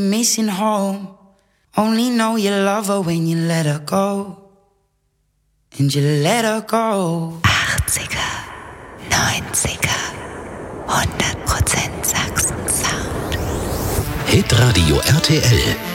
Missing home. Only know you love her when you let her go. And you let her go. 80er, 90er, 100% Sachsen-Sound. Hitradio RTL.